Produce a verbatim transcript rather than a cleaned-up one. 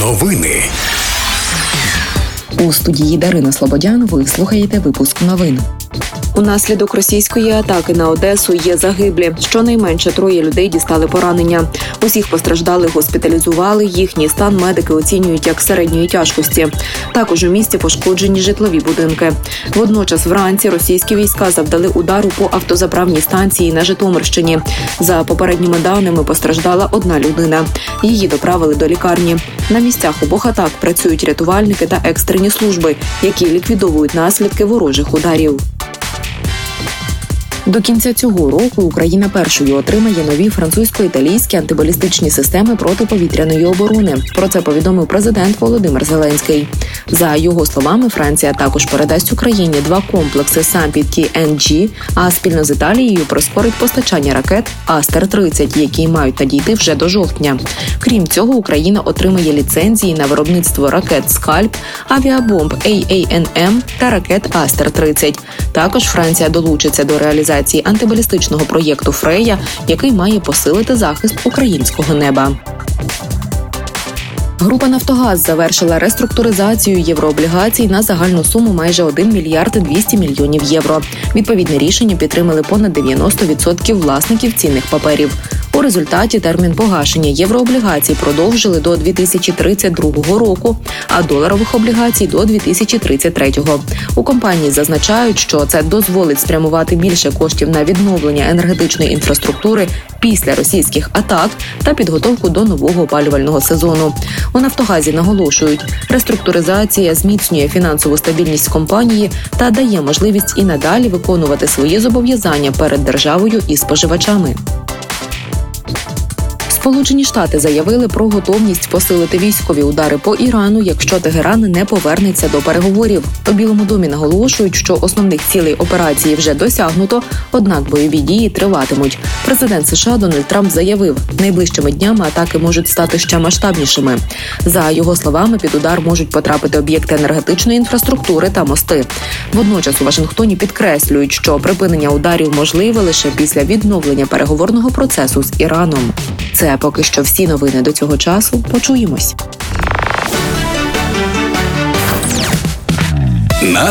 Новини. У студії Дарина Слободян ви слухаєте випуск новин. Унаслідок російської атаки на Одесу є загиблі. Щонайменше троє людей дістали поранення. Усіх постраждалих госпіталізували, їхній стан медики оцінюють як середньої тяжкості. Також у місті пошкоджені житлові будинки. Водночас вранці російські війська завдали удару по автозаправній станції на Житомирщині. За попередніми даними постраждала одна людина. Її доправили до лікарні. На місцях обох атак працюють рятувальники та екстрені служби, які ліквідовують наслідки ворожих ударів. До кінця цього року Україна першою отримає нові французько-італійські антибалістичні системи протиповітряної оборони. Про це повідомив президент Володимир Зеленський. За його словами, Франція також передасть Україні два комплекси Сампіт-Ті Ен Джі, а спільно з Італією прискорить постачання ракет Астер тридцять, які мають надійти вже до жовтня. Крім цього, Україна отримає ліцензії на виробництво ракет «Скальп», авіабомб Ей Ей Ен Ем та ракет Астер тридцять. Також Франція долучиться до реалізації антибалістичного проєкту «Фрея», який має посилити захист українського неба. Група «Нафтогаз» завершила реструктуризацію єврооблігацій на загальну суму майже один мільярд двісті мільйонів євро. Відповідне рішення підтримали понад дев'яносто відсотків власників цінних паперів. У результаті термін погашення єврооблігацій продовжили до дві тисячі тридцять другого року, а доларових облігацій – до дві тисячі тридцять третього. У компанії зазначають, що це дозволить спрямувати більше коштів на відновлення енергетичної інфраструктури після російських атак та підготовку до нового опалювального сезону. У «Нафтогазі» наголошують, реструктуризація зміцнює фінансову стабільність компанії та дає можливість і надалі виконувати свої зобов'язання перед державою і споживачами. Сполучені Штати заявили про готовність посилити військові удари по Ірану, якщо Тегеран не повернеться до переговорів. У Білому домі наголошують, що основних цілей операції вже досягнуто, однак бойові дії триватимуть. Президент США Дональд Трамп заявив, найближчими днями атаки можуть стати ще масштабнішими. За його словами, під удар можуть потрапити об'єкти енергетичної інфраструктури та мости. Водночас у Вашингтоні підкреслюють, що припинення ударів можливе лише після відновлення переговорного процесу з Іраном. Це поки що всі новини до цього часу. Почуємось. На